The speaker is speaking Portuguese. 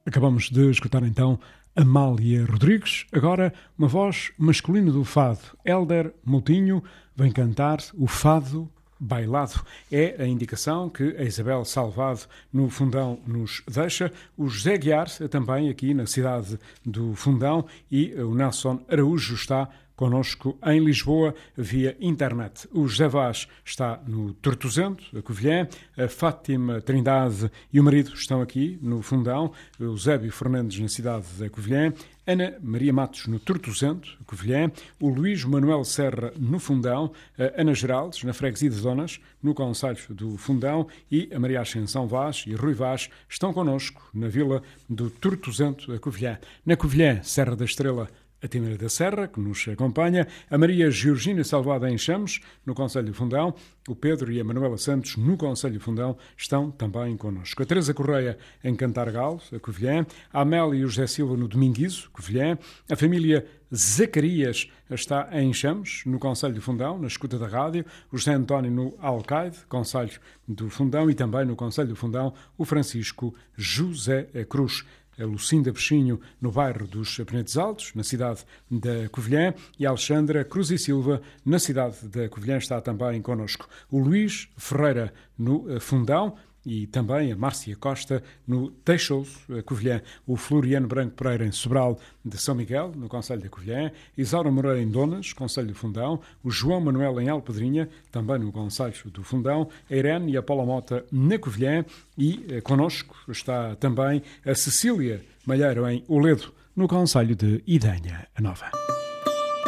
Acabamos de escutar então Amália Rodrigues, agora uma voz masculina do fado. Hélder Moutinho vem cantar o fado bailado. É a indicação que a Isabel Salvado no Fundão nos deixa. O José Guiar também aqui na cidade do Fundão e o Nelson Araújo está connosco em Lisboa via internet. O José Vaz está no Tortozento, a Covilhã, a Fátima Trindade e o marido estão aqui no Fundão, o Eusébio Fernandes na cidade da Covilhã, Ana Maria Matos no Tortozento, a Covilhã, o Luís Manuel Serra no Fundão, a Ana Geraldes na Freguesia de Donas, no concelho do Fundão, e a Maria Ascensão Vaz e Rui Vaz estão connosco na vila do Tortozento, a Covilhã. Na Covilhã, Serra da Estrela, a Tineira da Serra, que nos acompanha, a Maria Georgina Salvada em Chames, no Concelho do Fundão, o Pedro e a Manuela Santos, no Concelho do Fundão, estão também connosco. A Teresa Correia em Cantargal, a Covilhã, a Amélia e o José Silva no Dominguizo, Covilhã, a família Zacarias está em Chames, no Concelho do Fundão, na escuta da rádio, o José António no Alcaide, Concelho do Fundão, e também no Concelho do Fundão, o Francisco José Cruz. A Lucinda Peixinho, no bairro dos Penedos Altos, na cidade da Covilhã, e a Alexandra Cruz e Silva, na cidade da Covilhã, está também connosco. O Luís Ferreira, no Fundão, e também a Márcia Costa no Teixoso, Covilhã, o Floriano Branco Pereira em Sobral de São Miguel, no Concelho da Covilhã, Isaura Moreira em Donas, Concelho do Fundão, o João Manuel em Alpedrinha, também no Concelho do Fundão, a Irene e a Paula Mota na Covilhã, e connosco está também a Cecília Malheiro em Oledo, no Concelho de Idanha a Nova.